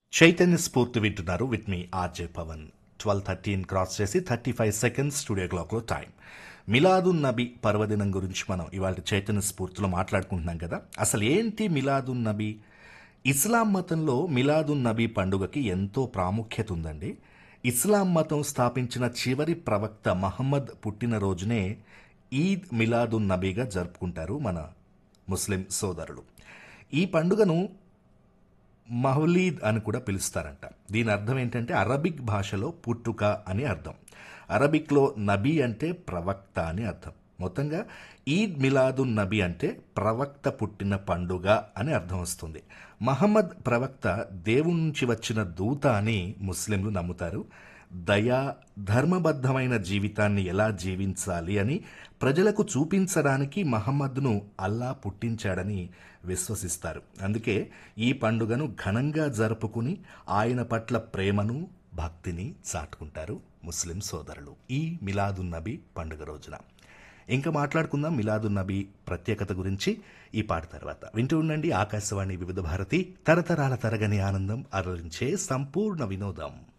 చైతన్య స్ఫూర్తి వింటున్నారు with me RJ Pawan. 12:13 cross చేసి 35 సెకండ్స్ స్టూడియో క్లాక్లో టైం. మిలాదున్ నబీ పర్వదినం గురించి మనం ఇవాళ చైతన్య స్ఫూర్తిలో మాట్లాడుకుంటున్నాం కదా. అసలు ఏంటి మిలాదున్ నబీ? ఇస్లాం మతంలో మిలాదున్ నబీ పండుగకి ఎంతో ప్రాముఖ్యత ఉందండి. ఇస్లాం మతం స్థాపించిన చివరి ప్రవక్త మహమ్మద్ పుట్టినరోజునే ఈద్ మిలాదున్ నబీగా జరుపుకుంటారు మన ముస్లిం సోదరులు. ఈ పండుగను మహ్లీద్ అని కూడా పిలుస్తారంట. దీని అర్థం ఏంటంటే అరబిక్ భాషలో పుట్టుక అని అర్థం. అరబిక్లో నబీ అంటే ప్రవక్త అని అర్థం. మొత్తంగా ఈద్ మిలాదున్ నబీ అంటే ప్రవక్త పుట్టిన పండుగ అని అర్థం వస్తుంది. మహమ్మద్ ప్రవక్త దేవుని నుంచి వచ్చిన దూత అని ముస్లింలు నమ్ముతారు. దయా, ధర్మబద్ధమైన జీవితాన్ని ఎలా జీవించాలి అని ప్రజలకు చూపించడానికి మహమ్మద్ను అల్లా పుట్టించాడని విశ్వసిస్తారు. అందుకే ఈ పండుగను ఘనంగా జరుపుకుని ఆయన పట్ల ప్రేమను, భక్తిని చాటుకుంటారు ముస్లిం సోదరులు ఈ మిలాదున్ నబీ పండుగ రోజున. ఇంకా మాట్లాడుకుందాం మిలాదున్ నబీ ప్రత్యేకత గురించి ఈ పాట తర్వాత. వింటూ ఉండండి ఆకాశవాణి వివిధ భారతి, తరతరాల తరగని ఆనందం, అరలించే సంపూర్ణ వినోదం.